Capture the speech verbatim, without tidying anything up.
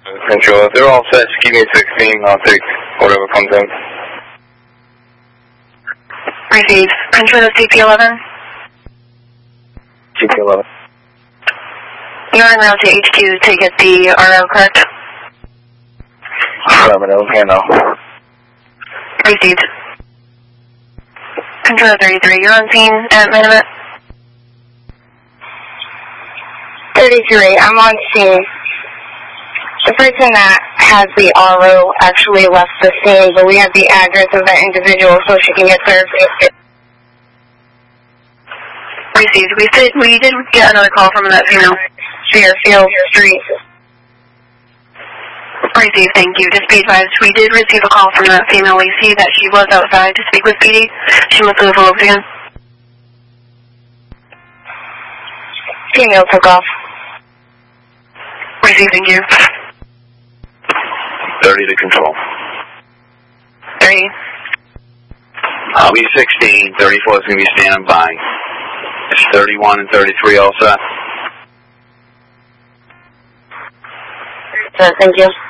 Control, if they're all set, just keep me sixteen. I'll take whatever comes in. Receive. Control to C P eleven. C P eleven. You're en route to H Q to get the R O, correct? Affirmative, handle. Received. Control thirty-three, you're on scene at Minimum. thirty-three, I'm on scene. The person that has the R O actually left the scene, but we have the address of that individual so she can get served. Received. We did, we did get another call from that female. Fairfield Street. Received, thank you. Just be advised, we did receive a call from that female. We see that she was outside to speak with P D. She must have overlooked again. Female took off. Received, thank you. thirty to control. thirty. I'll be sixteen. thirty-four is going to be standing by. It's thirty-one and thirty-three all set. So, thank you.